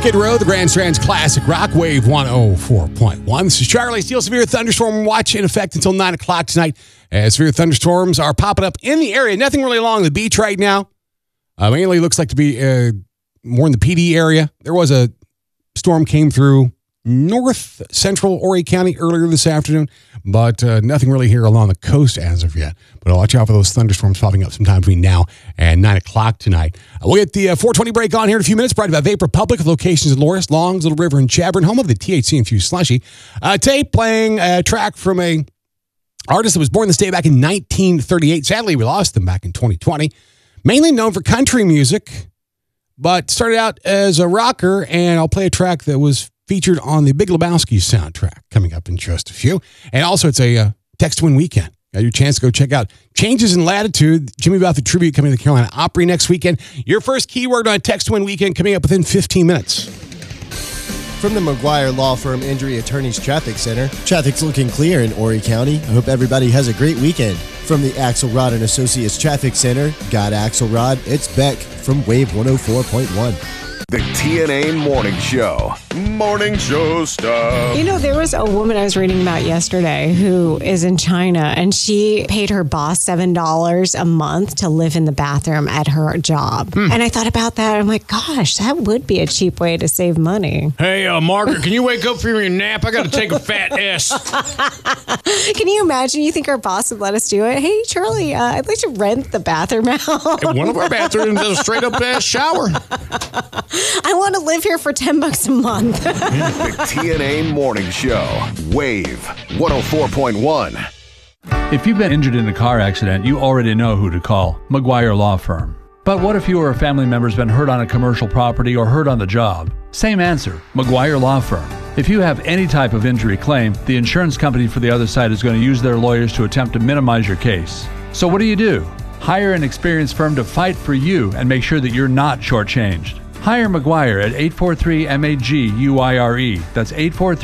Skid Row, the Grand Strand's classic rock, Wave 104.1. This is Charlie. Still severe thunderstorm watch in effect until 9 o'clock tonight. Severe thunderstorms are popping up in the area. Nothing really along the beach right now. Mainly looks like to be more in the PD area. There was a storm came through north central Horry County earlier this afternoon, but nothing really here along the coast as of yet. But I'll watch out for those thunderstorms popping up sometime between now and 9 o'clock tonight. We'll get the 420 break on here in a few minutes, brought to you by Vapor Public, with locations in Loris, Longs, Little River, and Chadbourne, home of the THC-infused slushy. Today, playing a track from a artist that was born this day back in 1938. Sadly, we lost them back in 2020. Mainly known for country music, but started out as a rocker, and I'll play a track that was featured on the Big Lebowski soundtrack coming up in just a few. And also, it's a Text to Win weekend. Got your chance to go check out Changes in Latitude, Jimmy Buffett tribute coming to the Carolina Opry next weekend. Your first keyword on Text to Win weekend coming up within 15 minutes. From the McGuire Law Firm Injury Attorneys Traffic Center, traffic's looking clear in Horry County. I hope everybody has a great weekend. From the Axelrod and Associates Traffic Center, got Axelrod, it's Beck from Wave 104.1. The TNA Morning Show. Morning show stuff. You know, there was a woman I was reading about yesterday who is in China, and she paid her boss $7 a month to live in the bathroom at her job. And I thought about that. I'm like, gosh, that would be a cheap way to save money. Hey, Margaret, can you wake up from your nap? I got to take a fat S. Can you imagine? You think our boss would let us do it? Hey, Charlie, I'd like to rent the bathroom out. One of our bathrooms is a straight-up ass shower. I want to live here for $10 a month. The TNA Morning Show. Wave 104.1. If you've been injured in a car accident, you already know who to call. McGuire Law Firm. But what if you or a family member's been hurt on a commercial property or hurt on the job? Same answer. McGuire Law Firm. If you have any type of injury claim, the insurance company for the other side is going to use their lawyers to attempt to minimize your case. So what do? Hire an experienced firm to fight for you and make sure that you're not shortchanged. Hire McGuire at 843-MAG-UIRE. That's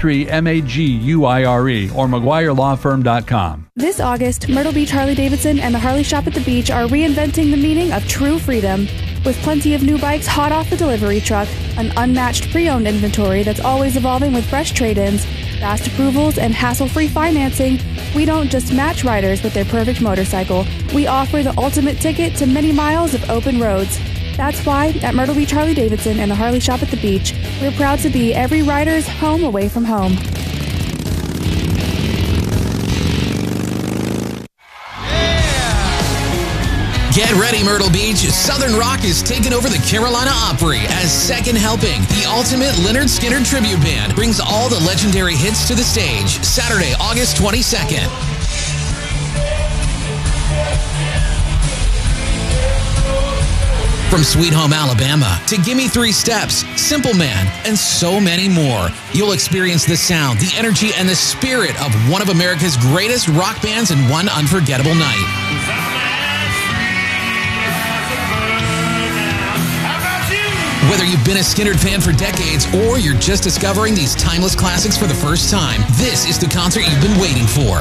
843-MAG-UIRE or McGuireLawFirm.com. This August, Myrtle Beach Harley-Davidson and the Harley Shop at the Beach are reinventing the meaning of true freedom. With plenty of new bikes hot off the delivery truck, an unmatched pre-owned inventory that's always evolving with fresh trade-ins, fast approvals, and hassle-free financing, we don't just match riders with their perfect motorcycle. We offer the ultimate ticket to many miles of open roads. That's why, at Myrtle Beach Harley-Davidson and the Harley Shop at the Beach, we're proud to be every rider's home away from home. Get ready, Myrtle Beach. Southern Rock is taking over the Carolina Opry as Second Helping. The ultimate Lynyrd Skynyrd tribute band brings all the legendary hits to the stage. Saturday, August 22nd. From Sweet Home Alabama to Gimme 3 Steps, Simple Man, and so many more. You'll experience the sound, the energy, and the spirit of one of America's greatest rock bands in one unforgettable night. Whether you've been a Skynyrd fan for decades or you're just discovering these timeless classics for the first time, this is the concert you've been waiting for.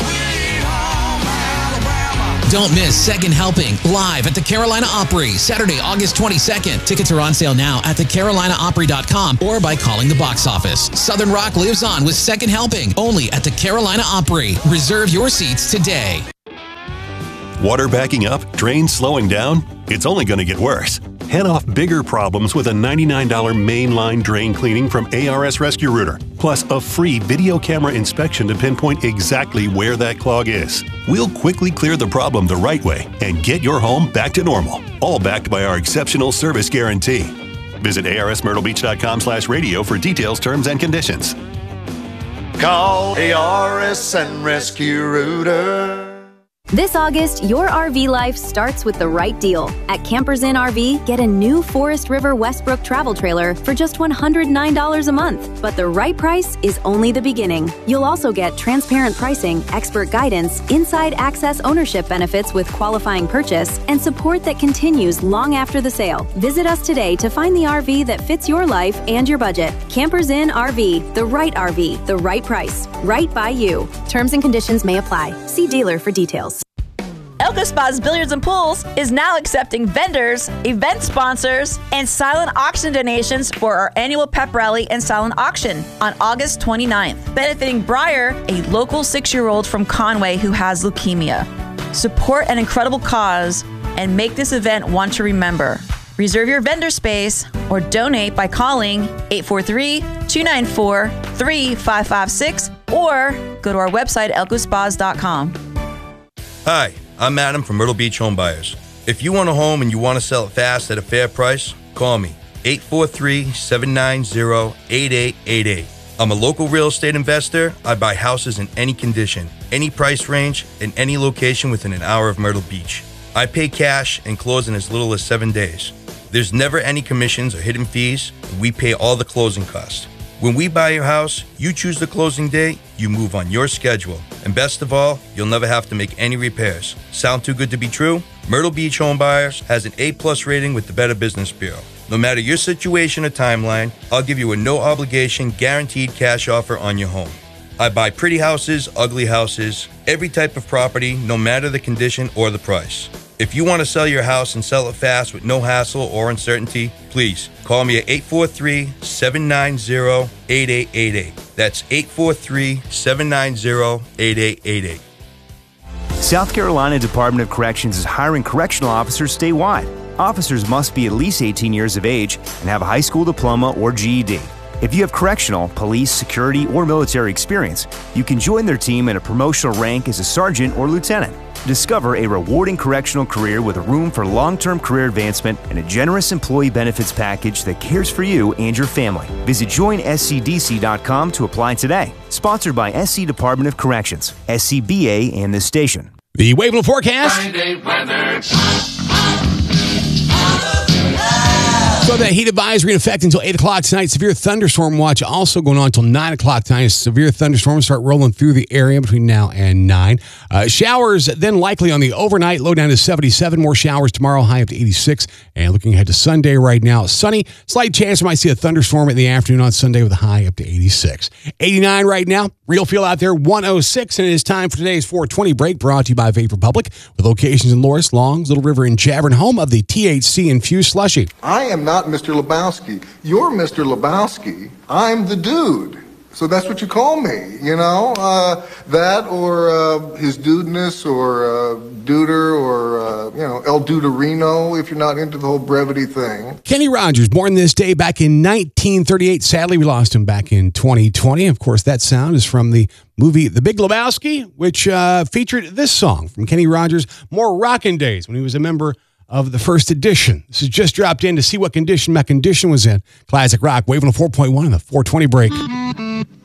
Don't miss Second Helping live at the Carolina Opry, Saturday, August 22nd. Tickets are on sale now at thecarolinaopry.com or by calling the box office. Southern Rock lives on with Second Helping, only at the Carolina Opry. Reserve your seats today. Water backing up? Drains slowing down? It's only going to get worse. Head off bigger problems with a $99 mainline drain cleaning from ARS Rescue Rooter, plus a free video camera inspection to pinpoint exactly where that clog is. We'll quickly clear the problem the right way and get your home back to normal, all backed by our exceptional service guarantee. Visit arsmyrtlebeach.com/radio for details, terms, and conditions. Call ARS and Rescue Rooter. This August, your RV life starts with the right deal. At Campers Inn RV, get a new Forest River Westbrook travel trailer for just $109 a month. But the right price is only the beginning. You'll also get transparent pricing, expert guidance, inside access ownership benefits with qualifying purchase, and support that continues long after the sale. Visit us today to find the RV that fits your life and your budget. Campers Inn RV, the right RV, the right price, right by you. Terms and conditions may apply. See dealer for details. Elko Spas Billiards and Pools is now accepting vendors, event sponsors, and silent auction donations for our annual pep rally and silent auction on August 29th, benefiting Briar, a local 6-year-old from Conway who has leukemia. Support an incredible cause and make this event one to remember. Reserve your vendor space or donate by calling 843-294-3556 or go to our website, elkospas.com. Hi, I'm Adam from Myrtle Beach Home Buyers. If you want a home and you want to sell it fast at a fair price, call me, 843-790-8888. I'm a local real estate investor. I buy houses in any condition, any price range, and any location within an hour of Myrtle Beach. I pay cash and close in as little as 7 days. There's never any commissions or hidden fees, and we pay all the closing costs. When we buy your house, you choose the closing date, you move on your schedule. And best of all, you'll never have to make any repairs. Sound too good to be true? Myrtle Beach Home Buyers has an A+ rating with the Better Business Bureau. No matter your situation or timeline, I'll give you a no-obligation, guaranteed cash offer on your home. I buy pretty houses, ugly houses, every type of property, no matter the condition or the price. If you want to sell your house and sell it fast with no hassle or uncertainty, please call me at 843-790-8888. That's 843-790-8888. South Carolina Department of Corrections is hiring correctional officers statewide. Officers must be at least 18 years of age and have a high school diploma or GED. If you have correctional, police, security, or military experience, you can join their team in a promotional rank as a sergeant or lieutenant. Discover a rewarding correctional career with room for long-term career advancement and a generous employee benefits package that cares for you and your family. Visit joinscdc.com to apply today. Sponsored by SC Department of Corrections, SCBA, and this station. The Wave and Forecast. So that heat advisory in effect until 8 o'clock tonight. Severe thunderstorm watch also going on until 9 o'clock tonight. Severe thunderstorms start rolling through the area between now and 9. Showers then likely on the overnight, low down to 77. More showers tomorrow, high up to 86. And looking ahead to Sunday right now, sunny. Slight chance we might see a thunderstorm in the afternoon on Sunday with a high up to 86. 89 right now. Real feel out there, 106. And it is time for today's 420 break, brought to you by Vapor Public, with locations in Loris, Longs, Little River, and Javern, home of the THC-infused slushy. I am not Mr. Lebowski. You're Mr. Lebowski. I'm the dude. So that's what you call me, you know? That or his dudeness or duder or, El Duderino if you're not into the whole brevity thing. Kenny Rogers, born this day back in 1938. Sadly, we lost him back in 2020. Of course, that sound is from the movie The Big Lebowski, which featured this song from Kenny Rogers, More Rockin' Days, when he was a member of the first edition. This is just dropped in to see what condition my condition was in. Classic rock, waving a 4.1 in the 420 break.